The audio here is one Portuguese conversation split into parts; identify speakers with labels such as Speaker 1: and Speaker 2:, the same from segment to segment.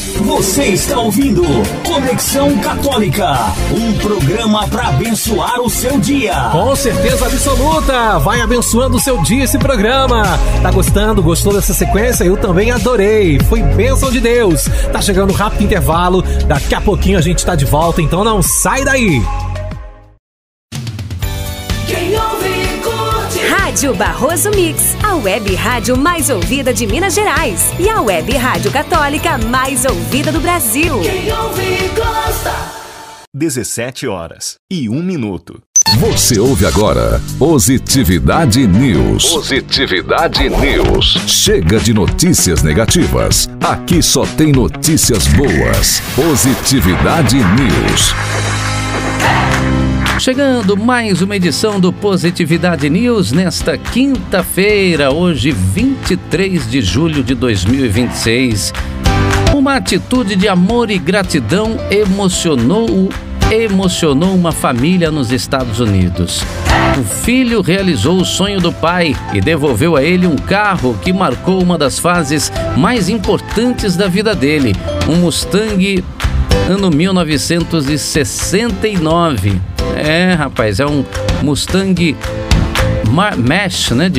Speaker 1: Você está ouvindo Conexão Católica, um programa para abençoar o seu dia.
Speaker 2: Com certeza absoluta, vai abençoando o seu dia esse programa. Tá gostando? Gostou dessa sequência? Eu também adorei, foi bênção de Deus. Tá chegando um rápido intervalo, daqui a pouquinho a gente tá de volta, então não sai daí.
Speaker 3: Rádio Barroso Mix, a web rádio mais ouvida de Minas Gerais e a web rádio católica mais ouvida do Brasil.
Speaker 4: Quem ouve gosta.
Speaker 5: 17h01.
Speaker 6: Você ouve agora Positividade News.
Speaker 5: Positividade News.
Speaker 6: Chega de notícias negativas. Aqui só tem notícias boas. Positividade News.
Speaker 7: Chegando mais uma edição do Positividade News nesta quinta-feira, hoje 23 de julho de 2026. Uma atitude de amor e gratidão emocionou uma família nos Estados Unidos. O filho realizou o sonho do pai e devolveu a ele um carro que marcou uma das fases mais importantes da vida dele, um Mustang ano 1969. Rapaz, é um Mustang Mesh, né, de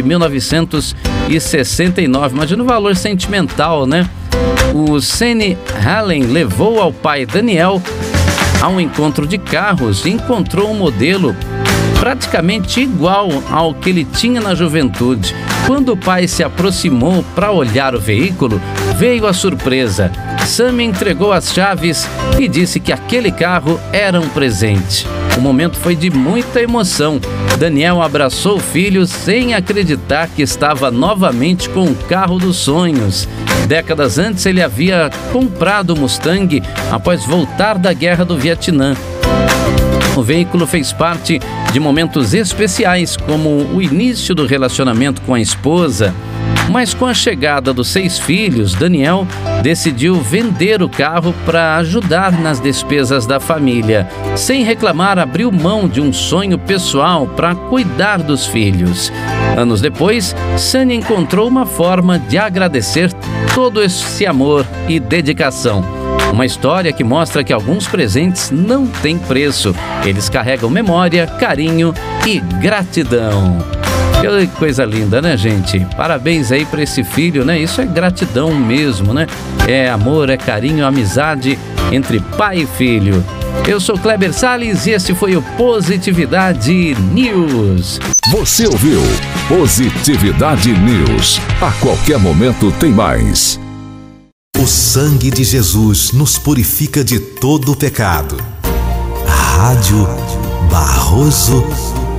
Speaker 7: 1969. Imagina o valor sentimental, né? O Sene Hallen levou ao pai Daniel a um encontro de carros e encontrou um modelo praticamente igual ao que ele tinha na juventude. Quando o pai se aproximou para olhar o veículo, veio a surpresa. Sam entregou as chaves e disse que aquele carro era um presente. O momento foi de muita emoção. Daniel abraçou o filho sem acreditar que estava novamente com o carro dos sonhos. Décadas antes, ele havia comprado o Mustang após voltar da Guerra do Vietnã. O veículo fez parte de momentos especiais, como o início do relacionamento com a esposa. Mas com a chegada dos 6 filhos, Daniel decidiu vender o carro para ajudar nas despesas da família. Sem reclamar, abriu mão de um sonho pessoal para cuidar dos filhos. Anos depois, Sunny encontrou uma forma de agradecer todo esse amor e dedicação. Uma história que mostra que alguns presentes não têm preço. Eles carregam memória, carinho e gratidão. Que coisa linda, né, gente? Parabéns aí para esse filho, né? Isso é gratidão mesmo, né? É amor, é carinho, amizade entre pai e filho. Eu sou Kleber Salles e esse foi o Positividade News.
Speaker 6: Você ouviu Positividade News. A qualquer momento tem mais.
Speaker 8: O sangue de Jesus nos purifica de todo o pecado. Rádio Barroso